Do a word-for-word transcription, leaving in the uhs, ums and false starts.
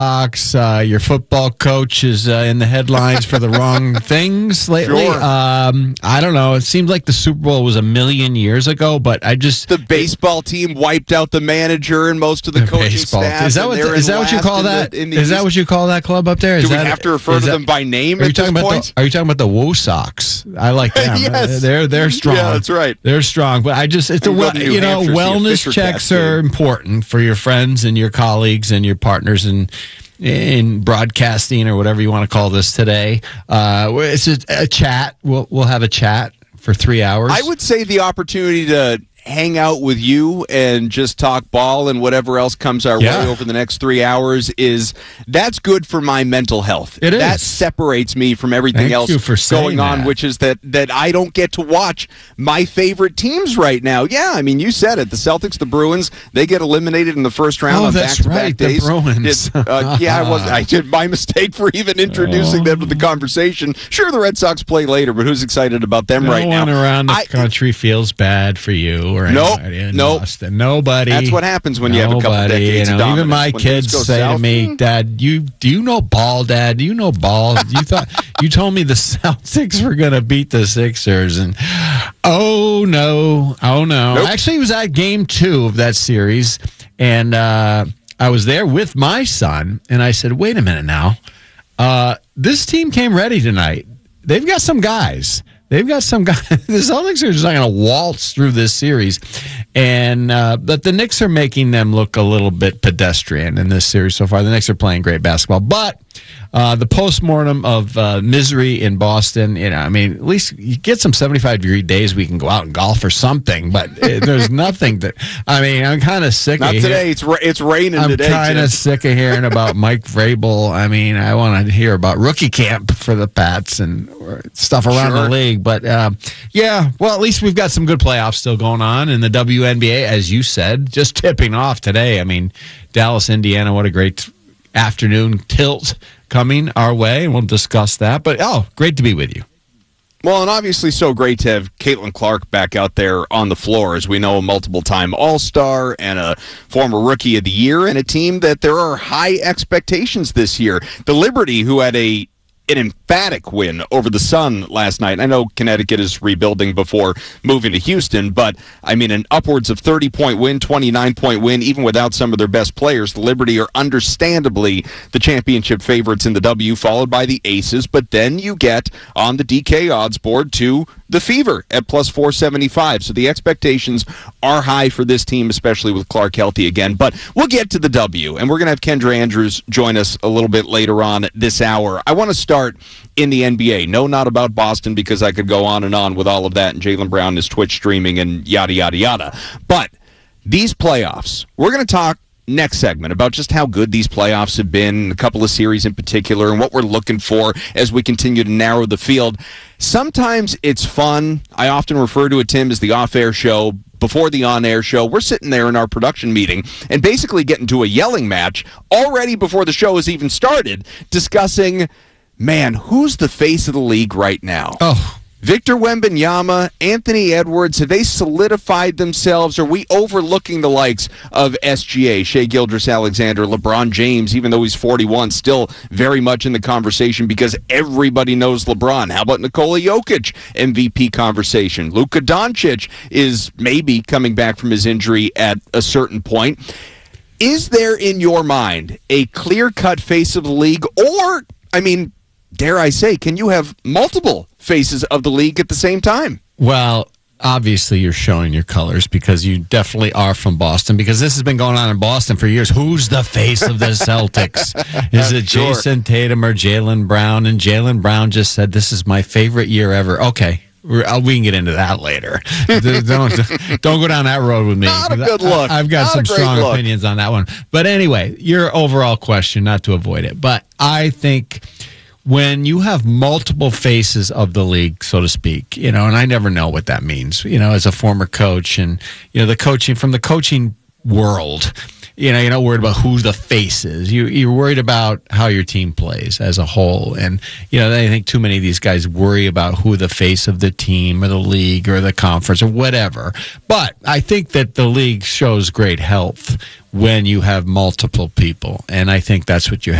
Sox. Uh, your football coach is uh, in the headlines for the wrong things lately. Sure. Um, I don't know. It seems like the Super Bowl was a million years ago, but I just the baseball team wiped out the manager and most of the, the coaching baseball. staff. Is that what? The, is that what you call that? The, is that what you call that club up there? Is Do we that, have to refer to that, them by name are at you talking this about point? The, are you talking about the Woo Sox? I like them. Yes. They're they're strong. Yeah, that's right. They're strong, but I just it's a well, you know wellness checks are important for your friends and your colleagues and your partners and. In broadcasting or whatever you want to call this today, uh, it's a, a chat. We'll we'll have a chat for three hours. I would say the opportunity to hang out with you and just talk ball and whatever else comes our yeah. way over the next three hours is that's good for my mental health. It is. That separates me from everything Thank else you for going on, that. which is that that I don't get to watch my favorite teams right now. Yeah, I mean, you said it. The Celtics, the Bruins, they get eliminated in the first round oh, on that's back-to-back right, days. The Bruins. It, uh, yeah, I was. I did my mistake for even introducing oh. them to the conversation. Sure, the Red Sox play later, but who's excited about them no right now? No one around the I, country feels bad for you or nope, anybody in nope. Boston. Nobody. That's what happens when Nobody, you have a couple decades you know, of even my when kids say south, to me, Dad, you do you know ball, Dad? Do you know ball? You thought you told me the Celtics were going to beat the Sixers, and oh no, oh no. Nope. Actually, it was at game two of that series, and uh, I was there with my son, and I said, wait a minute now. Uh, this team came ready tonight. They've got some guys. They've got some guys. The Celtics are just not going to waltz through this series, and uh, but the Knicks are making them look a little bit pedestrian in this series so far. The Knicks are playing great basketball, but uh, the postmortem of uh, misery in Boston. You know, I mean, at least you get some seventy-five degree days. We can go out and golf or something, but it, there's nothing that. I mean, I'm kind of sick. Not of today. Hear- it's ra- it's raining I'm today. I'm kind of sick of hearing about Mike Vrabel. I mean, I want to hear about rookie camp for the Pats and stuff around sure. the league. But uh, yeah, well, at least we've got some good playoffs still going on in the W N B A, as you said, just tipping off today. I mean, Dallas, Indiana, what a great afternoon tilt coming our way, and we'll discuss that. But, oh, great to be with you. Well, and obviously so great to have Caitlin Clark back out there on the floor, as we know, a multiple-time All-Star and a former Rookie of the Year, and a team that there are high expectations this year. The Liberty, who had a an emphatic win over the Sun last night. I know Connecticut is rebuilding before moving to Houston, but I mean an upwards of thirty-point win, twenty-nine-point win, even without some of their best players. The Liberty are understandably the championship favorites in the W, followed by the Aces, but then you get on the D K odds board to the Fever at plus four seventy-five. So the expectations are high for this team, especially with Clark healthy again. But we'll get to the W, and we're going to have Kendra Andrews join us a little bit later on this hour. I want to start in the N B A. No, not about Boston, because I could go on and on with all of that, and Jaylen Brown is Twitch streaming and yada, yada, yada. But these playoffs, we're going to talk next segment about just how good these playoffs have been, a couple of series in particular, and what we're looking for as we continue to narrow the field. Sometimes it's fun. I often refer to it, Tim, as the off-air show. Before the on-air show, we're sitting there in our production meeting and basically getting to a yelling match already before the show has even started, discussing, man, who's the face of the league right now? Oh, Victor Wembanyama, Anthony Edwards, have they solidified themselves? Are we overlooking the likes of S G A, Shai Gilgeous-Alexander, LeBron James, even though he's forty-one, still very much in the conversation because everybody knows LeBron? How about Nikola Jokic, M V P conversation? Luka Doncic is maybe coming back from his injury at a certain point. Is there, in your mind, a clear-cut face of the league? Or, I mean, dare I say, can you have multiple faces of the league at the same time? Well, obviously you're showing your colors because you definitely are from Boston, because this has been going on in Boston for years. Who's the face of the Celtics? Is it Sure. Jason Tatum or Jaylen Brown? And Jaylen Brown just said, this is my favorite year ever. Okay. We're, uh, we can get into that later. don't don't go down that road with me. Not a good look. I, I've got Not some a great strong look. opinions on that one. But anyway, your overall question, not to avoid it, but I think when you have multiple faces of the league, so to speak, you know, and I never know what that means, you know, as a former coach and, you know, the coaching from the coaching world, you know, you're not worried about who the face is. You, you're worried about how your team plays as a whole. And, you know, I think too many of these guys worry about who the face of the team or the league or the conference or whatever. But I think that the league shows great health when you have multiple people. And I think that's what you have.